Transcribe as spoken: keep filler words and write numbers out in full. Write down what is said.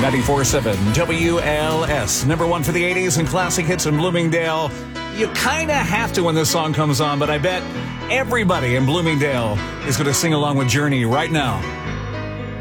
ninety-four point seven W L S. Number one for the eighties and classic hits in Bloomingdale. You kind of have to when this song comes on, but I bet everybody in Bloomingdale is going to sing along with Journey right now.